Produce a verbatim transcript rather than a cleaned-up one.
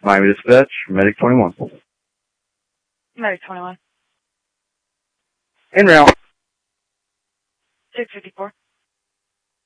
Miami Dispatch, Medic twenty-one. Medic twenty-one. En route. six fifty-four.